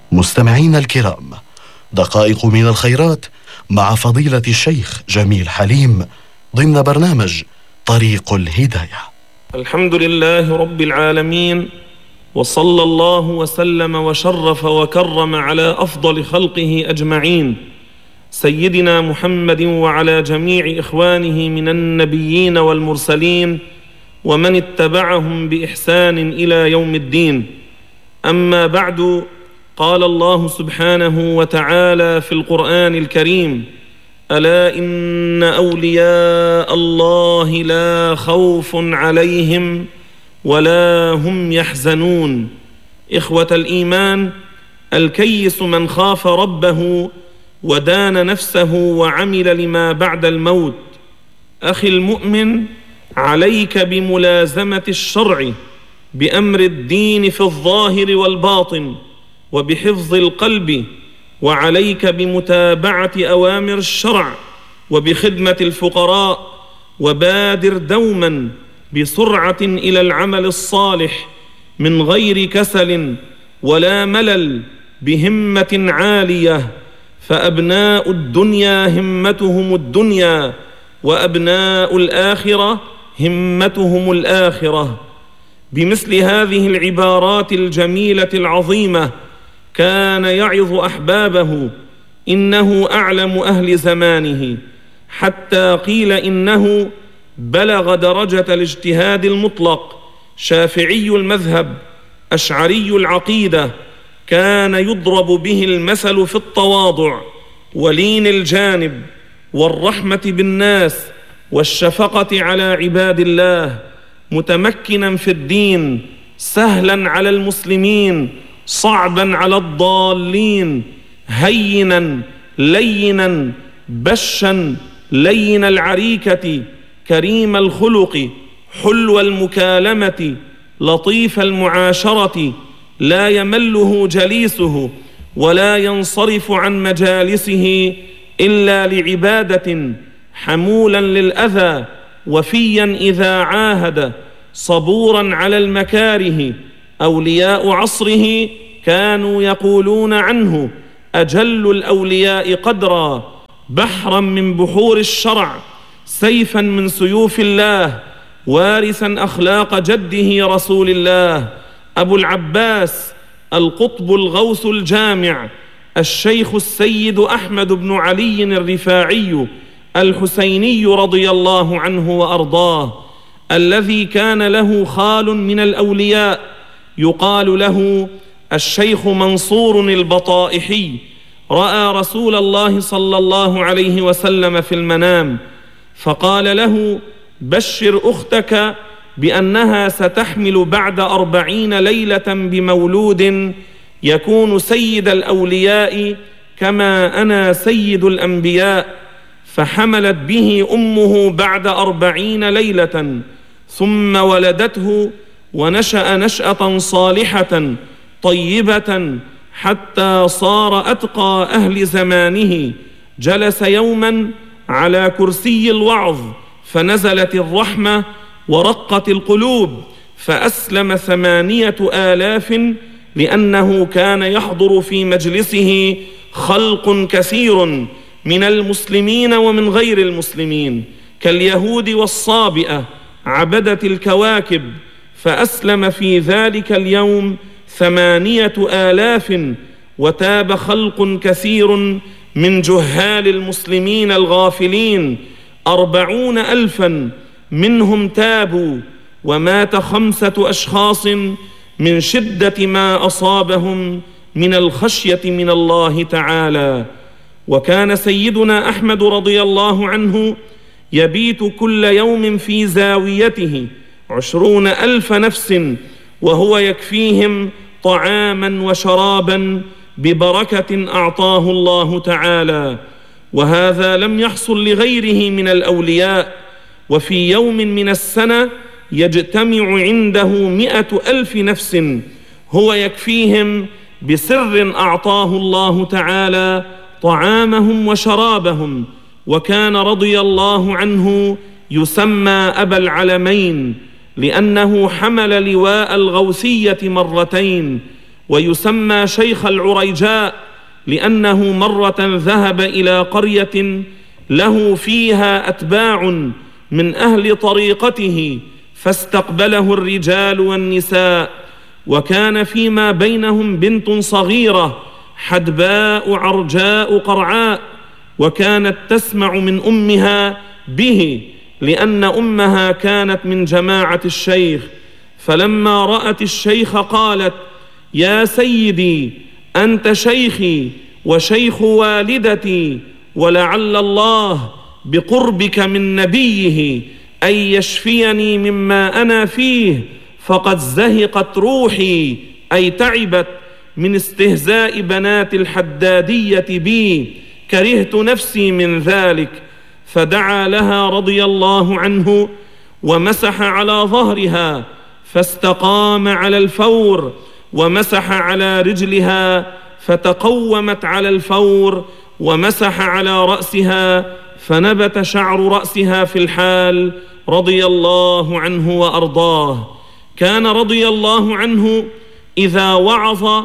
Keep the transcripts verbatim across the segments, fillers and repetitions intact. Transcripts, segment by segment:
مستمعين الكرام، دقائق من الخيرات مع فضيلة الشيخ جميل حليم ضمن برنامج طريق الهداية. الحمد لله رب العالمين، وصلى الله وسلم وشرف وكرم على أفضل خلقه أجمعين، سيدنا محمد وعلى جميع إخوانه من النبيين والمرسلين ومن اتبعهم بإحسان إلى يوم الدين. أما بعد، قال الله سبحانه وتعالى في القرآن الكريم: ألا إن أولياء الله لا خوف عليهم ولا هم يحزنون. إخوة الإيمان، الكيس من خاف ربه ودان نفسه وعمل لما بعد الموت. أخي المؤمن، عليك بملازمة الشرع بأمر الدين في الظاهر والباطن وبحفظ القلب، وعليك بمتابعة أوامر الشرع وبخدمة الفقراء، وبادر دوما بسرعة إلى العمل الصالح من غير كسل ولا ملل، بهمة عالية، فأبناء الدنيا همتهم الدنيا، وأبناء الآخرة همتهم الآخرة. بمثل هذه العبارات الجميلة العظيمة كان يعظ أحبابه، إنه أعلم أهل زمانه، حتى قيل إنه بلغ درجة الاجتهاد المطلق، شافعي المذهب، أشعري العقيدة، كان يضرب به المثل في التواضع ولين الجانب والرحمة بالناس والشفقة على عباد الله، متمكنا في الدين، سهلا على المسلمين، صعبا على الضالين، هينا لينا بشا لين العريكة، كريم الخلق، حلو المكالمة، لطيف المعاشرة، لا يمله جليسه ولا ينصرف عن مجالسه إلا لعبادة، حمولا للأذى، وفيا إذا عاهد، صبورا على المكاره. أولياء عصره كانوا يقولون عنه: أجل الأولياء قدرا، بحرا من بحور الشرع، سيفا من سيوف الله، وارثا أخلاق جده رسول الله، أبو العباس القطب الغوث الجامع، الشيخ السيد أحمد بن علي الرفاعي الحسيني رضي الله عنه وأرضاه، الذي كان له خال من الأولياء يقال له الشيخ منصور البطائحي، رأى رسول الله صلى الله عليه وسلم في المنام، فقال له: بشر أختك بأنها ستحمل بعد أربعين ليلة بمولود يكون سيد الأولياء كما أنا سيد الأنبياء. فحملت به أمه بعد أربعين ليلة، ثم ولدته، ونشأ نشأة صالحة طيبة حتى صار أتقى أهل زمانه. جلس يوما على كرسي الوعظ، فنزلت الرحمة ورقت القلوب، فأسلم ثمانية آلاف، لأنه كان يحضر في مجلسه خلق كثير من المسلمين ومن غير المسلمين، كاليهود والصابئة عبدة الكواكب، فأسلم في ذلك اليوم ثمانية آلاف، وتاب خلق كثير من جهال المسلمين الغافلين، أربعون ألفا منهم تابوا، ومات خمسة أشخاص من شدة ما أصابهم من الخشية من الله تعالى. وكان سيدنا أحمد رضي الله عنه يبيت كل يوم في زاويته عشرون ألف نفس، وهو يكفيهم طعاما وشرابا ببركة أعطاه الله تعالى. وهذا لم يحصل لغيره من الأولياء. وفي يوم من السنة يجتمع عنده مئة ألف نفس، هو يكفيهم بسر أعطاه الله تعالى طعامهم وشرابهم. وكان رضي الله عنه يسمى أبا العلمين، لأنه حمل لواء الغوثية مرتين، ويسمى شيخ العريجاء لأنه مرة ذهب إلى قرية له فيها أتباع من أهل طريقته فاستقبله الرجال والنساء، وكان فيما بينهم بنت صغيرة حدباء عرجاء قرعاء، وكانت تسمع من أمها به لأن أمها كانت من جماعة الشيخ. فلما رأت الشيخ قالت: يا سيدي أنت شيخي وشيخ والدتي، ولعل الله بقربك من نبيه أن يشفيني مما أنا فيه، فقد زهقت روحي أي تعبت من استهزاء بنات الحدادية بي، كرهت نفسي من ذلك. فدعا لها رضي الله عنه ومسح على ظهرها فاستقام على الفور، ومسح على رجلها فتقومت على الفور، ومسح على رأسها فنبت شعر رأسها في الحال، رضي الله عنه وأرضاه. كان رضي الله عنه إذا وعظ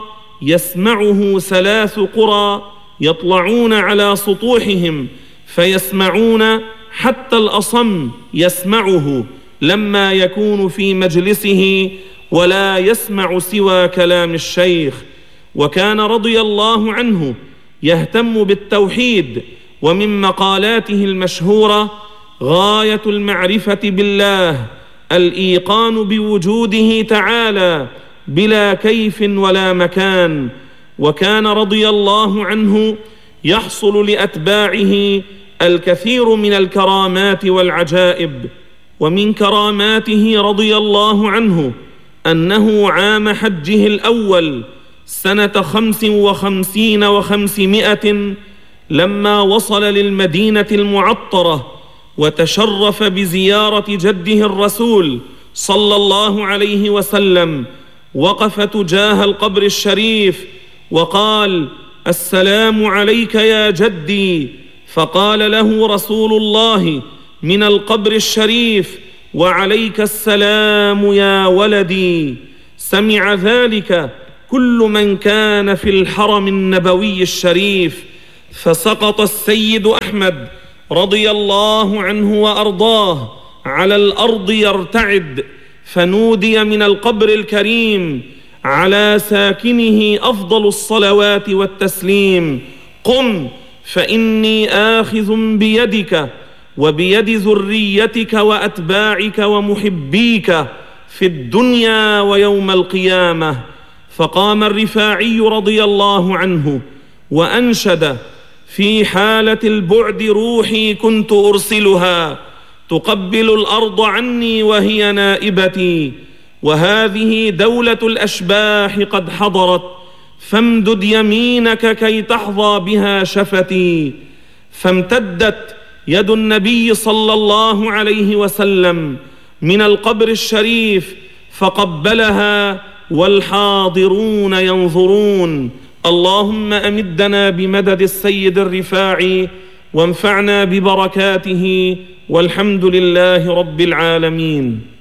يسمعه ثلاث قرى يطلعون على سطوحهم فيسمعون، حتى الأصم يسمعه لما يكون في مجلسه ولا يسمع سوى كلام الشيخ. وكان رضي الله عنه يهتم بالتوحيد، ومن مقالاته المشهورة: غاية المعرفة بالله الإيقان بوجوده تعالى بلا كيف ولا مكان. وكان رضي الله عنه يحصل لأتباعه الكثير من الكرامات والعجائب. ومن كراماته رضي الله عنه أنه عام حجه الأول سنة خمس وخمسين وخمسمائة لما وصل للمدينة المعطرة وتشرف بزيارة جده الرسول صلى الله عليه وسلم، وقف تجاه القبر الشريف وقال: السلام عليك يا جدي. فقال له رسول الله من القبر الشريف: وعليك السلام يا ولدي. سمع ذلك كل من كان في الحرم النبوي الشريف، فسقط السيد أحمد رضي الله عنه وأرضاه على الأرض يرتعد، فنودي من القبر الكريم على ساكنه أفضل الصلوات والتسليم: قم فإني آخذ بيدك وبيد ذريتك وأتباعك ومحبيك في الدنيا ويوم القيامة. فقام الرفاعي رضي الله عنه وأنشد: في حالة البعد روحي كنت أرسلها، تقبل الأرض عني وهي نائبتي، وهذه دولة الأشباح قد حضرت، فامدد يمينك كي تحظى بها شفتي. فامتدت يد النبي صلى الله عليه وسلم من القبر الشريف فقبلها والحاضرون ينظرون. اللهم أمدنا بمدد السيد الرفاعي وانفعنا ببركاته، والحمد لله رب العالمين.